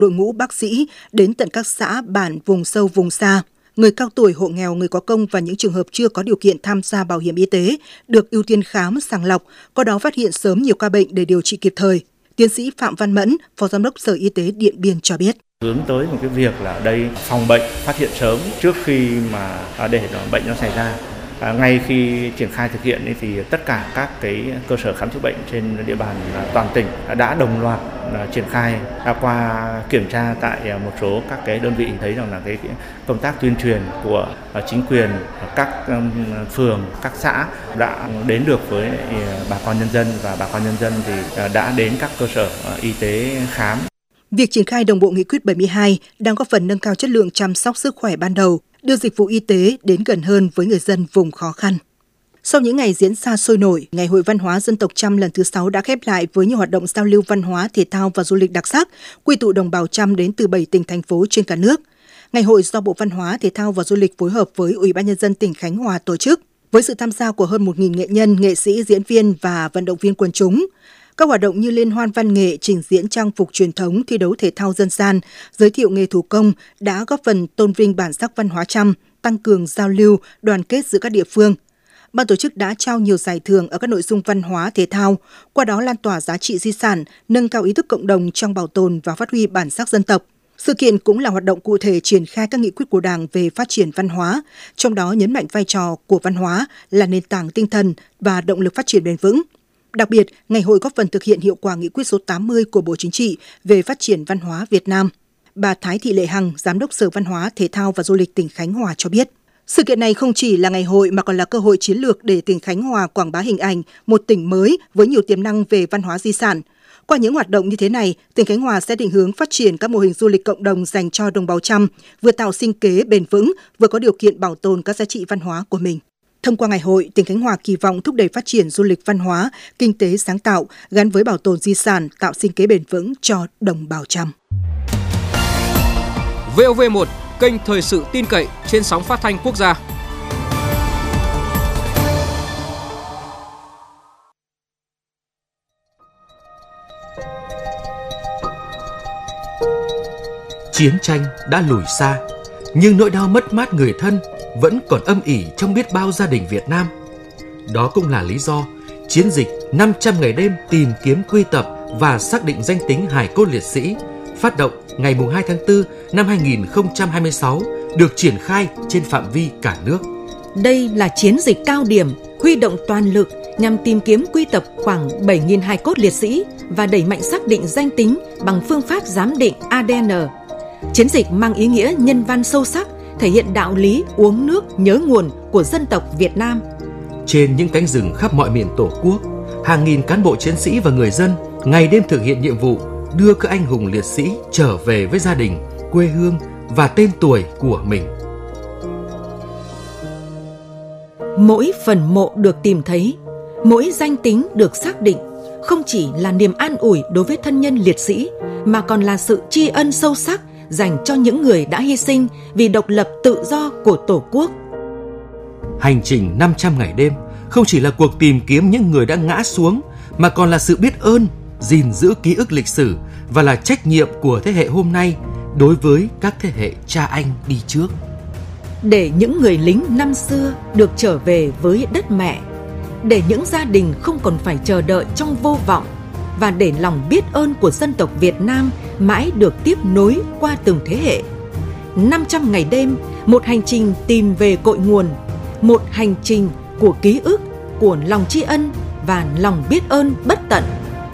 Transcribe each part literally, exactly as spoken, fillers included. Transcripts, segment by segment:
đội ngũ bác sĩ đến tận các xã, bản, vùng sâu, vùng xa. Người cao tuổi, hộ nghèo, người có công và những trường hợp chưa có điều kiện tham gia bảo hiểm y tế được ưu tiên khám, sàng lọc, qua đó phát hiện sớm nhiều ca bệnh để điều trị kịp thời. Tiến sĩ Phạm Văn Mẫn, Phó Giám đốc Sở Y tế Điện Biên cho biết. Hướng tới một cái việc là ở đây phòng bệnh, phát hiện sớm trước khi mà để bệnh nó xảy ra. À, ngay khi triển khai thực hiện thì tất cả các cái cơ sở khám chữa bệnh trên địa bàn toàn tỉnh đã đồng loạt triển khai. Qua kiểm tra tại một số các cái đơn vị thấy rằng là cái công tác tuyên truyền của chính quyền, các phường, các xã đã đến được với bà con nhân dân, và bà con nhân dân thì đã đến các cơ sở y tế khám. Việc triển khai đồng bộ nghị quyết bảy mươi hai đang góp phần nâng cao chất lượng chăm sóc sức khỏe ban đầu, đưa dịch vụ y tế đến gần hơn với người dân vùng khó khăn. Sau những ngày diễn ra sôi nổi, Ngày hội Văn hóa Dân tộc Chăm lần thứ sáu đã khép lại với nhiều hoạt động giao lưu văn hóa, thể thao và du lịch đặc sắc, quy tụ đồng bào Chăm đến từ bảy tỉnh, thành phố trên cả nước. Ngày hội do Bộ Văn hóa, Thể thao và Du lịch phối hợp với Ủy ban Nhân dân tỉnh Khánh Hòa tổ chức, với sự tham gia của hơn một nghìn nghệ nhân, nghệ sĩ, diễn viên và vận động viên quần chúng. Các hoạt động như liên hoan văn nghệ, trình diễn trang phục truyền thống, thi đấu thể thao dân gian, giới thiệu nghề thủ công đã góp phần tôn vinh bản sắc văn hóa Chăm, tăng cường giao lưu, đoàn kết giữa các địa phương. Ban tổ chức đã trao nhiều giải thưởng ở các nội dung văn hóa, thể thao, qua đó lan tỏa giá trị di sản, nâng cao ý thức cộng đồng trong bảo tồn và phát huy bản sắc dân tộc. Sự kiện cũng là hoạt động cụ thể triển khai các nghị quyết của Đảng về phát triển văn hóa, trong đó nhấn mạnh vai trò của văn hóa là nền tảng tinh thần và động lực phát triển bền vững. Đặc biệt, ngày hội góp phần thực hiện hiệu quả nghị quyết số tám mươi của Bộ Chính trị về phát triển văn hóa Việt Nam. Bà Thái Thị Lệ Hằng, Giám đốc Sở Văn hóa, Thể thao và Du lịch tỉnh Khánh Hòa cho biết, sự kiện này không chỉ là ngày hội mà còn là cơ hội chiến lược để tỉnh Khánh Hòa quảng bá hình ảnh một tỉnh mới với nhiều tiềm năng về văn hóa di sản. Qua những hoạt động như thế này, tỉnh Khánh Hòa sẽ định hướng phát triển các mô hình du lịch cộng đồng dành cho đồng bào Chăm, vừa tạo sinh kế bền vững, vừa có điều kiện bảo tồn các giá trị văn hóa của mình. Thông qua ngày hội, tỉnh Khánh Hòa kỳ vọng thúc đẩy phát triển du lịch văn hóa, kinh tế sáng tạo gắn với bảo tồn di sản, tạo sinh kế bền vững cho đồng bào Chăm. vê o vê một, kênh thời sự tin cậy trên sóng phát thanh quốc gia. Chiến tranh đã lùi xa, nhưng nỗi đau mất mát người thân vẫn còn âm ỉ trong biết bao gia đình Việt Nam. Đó cũng là lý do chiến dịch năm trăm ngày đêm tìm kiếm, quy tập và xác định danh tính hài cốt liệt sĩ phát động ngày hai tháng tư năm hai nghìn không trăm hai mươi sáu được triển khai trên phạm vi cả nước. Đây là chiến dịch cao điểm huy động toàn lực nhằm tìm kiếm, quy tập khoảng bảy nghìn hài cốt liệt sĩ và đẩy mạnh xác định danh tính bằng phương pháp giám định a đê en. Chiến dịch mang ý nghĩa nhân văn sâu sắc, thể hiện đạo lý uống nước nhớ nguồn của dân tộc Việt Nam. Trên những cánh rừng khắp mọi miền Tổ quốc, hàng nghìn cán bộ chiến sĩ và người dân ngày đêm thực hiện nhiệm vụ đưa các anh hùng liệt sĩ trở về với gia đình, quê hương và tên tuổi của mình. Mỗi phần mộ được tìm thấy, mỗi danh tính được xác định không chỉ là niềm an ủi đối với thân nhân liệt sĩ, mà còn là sự tri ân sâu sắc dành cho những người đã hy sinh vì độc lập tự do của Tổ quốc. Hành trình năm trăm ngày đêm không chỉ là cuộc tìm kiếm những người đã ngã xuống, mà còn là sự biết ơn, gìn giữ ký ức lịch sử và là trách nhiệm của thế hệ hôm nay đối với các thế hệ cha anh đi trước. Để những người lính năm xưa được trở về với đất mẹ, để những gia đình không còn phải chờ đợi trong vô vọng, và để lòng biết ơn của dân tộc Việt Nam mãi được tiếp nối qua từng thế hệ. năm trăm ngày đêm, một hành trình tìm về cội nguồn, một hành trình của ký ức, của lòng tri ân và lòng biết ơn bất tận.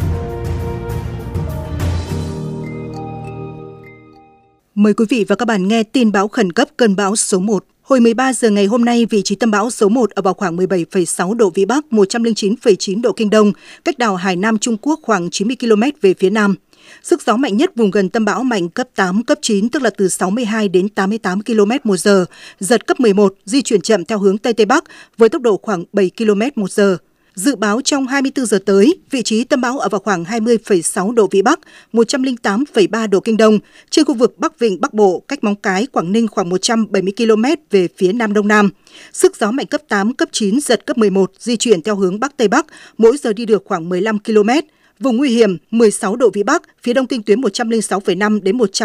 Mời quý vị và các bạn nghe tin bão khẩn cấp cơn bão số một. Hồi mười ba giờ ngày hôm nay, vị trí tâm bão số một ở vào khoảng mười bảy phẩy sáu độ Vĩ Bắc, một trăm lẻ chín phẩy chín độ Kinh Đông, cách đảo Hải Nam Trung Quốc khoảng chín mươi ki lô mét về phía nam. Sức gió mạnh nhất vùng gần tâm bão mạnh cấp tám, cấp chín, tức là từ sáu mươi hai đến tám mươi tám ki lô mét một giờ, giật cấp mười một, di chuyển chậm theo hướng Tây Tây Bắc với tốc độ khoảng bảy ki lô mét một giờ. Dự báo trong hai mươi tư giờ tới, vị trí tâm bão ở vào khoảng hai mươi phẩy sáu độ Vĩ Bắc, một trăm lẻ tám phẩy ba độ Kinh Đông, trên khu vực Bắc Vịnh Bắc Bộ, cách Móng Cái, Quảng Ninh khoảng một trăm bảy mươi ki lô mét về phía Nam Đông Nam. Sức gió mạnh cấp tám, cấp chín, giật cấp mười một, di chuyển theo hướng Bắc Tây Bắc, mỗi giờ đi được khoảng mười lăm ki lô mét. Vùng nguy hiểm mười sáu độ Vĩ Bắc, phía đông kinh tuyến một trăm lẻ sáu phẩy năm đến một trăm